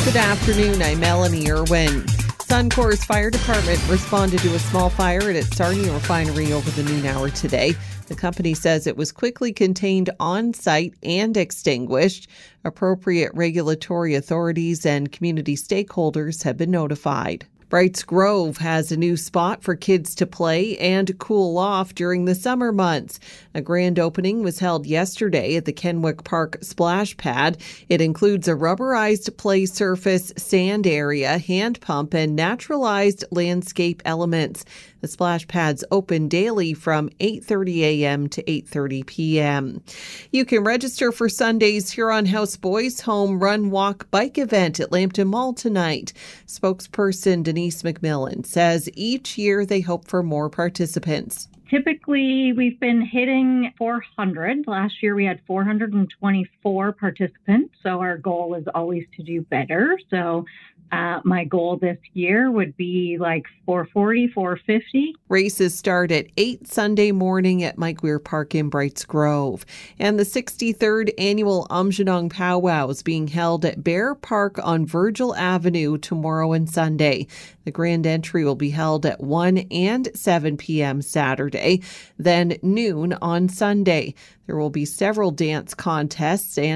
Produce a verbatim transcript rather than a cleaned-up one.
Good afternoon. I'm Melanie Irwin. Suncor's fire department responded to a small fire at its Sarnia refinery over the noon hour today. The company says it was quickly contained on site and extinguished. Appropriate regulatory authorities and community stakeholders have been notified. Brights Grove has a new spot for kids to play and cool off during the summer months. A grand opening was held yesterday at the Kenwick Park Splash Pad. It includes a rubberized play surface, sand area, hand pump, and naturalized landscape elements. The splash pad's open daily from eight thirty a.m. to eight thirty p.m. You can register for Sunday's Huron House Boys Home Run Walk Bike event at Lambton Mall tonight. Spokesperson Denise McMillan says each year they hope for more participants. Typically, we've been hitting four hundred. Last year, we had four hundred twenty-four participants, so our goal is always to do better. So uh, my goal this year would be like four forty, four fifty. Races start at eight Sunday morning at Mike Weir Park in Brights Grove. And the sixty-third annual Aamjiwnaang Powwow is being held at Bear Park on Virgil Avenue tomorrow and Sunday. The grand entry will be held at one and seven p.m. Saturday, then noon on Sunday. There will be several dance contests and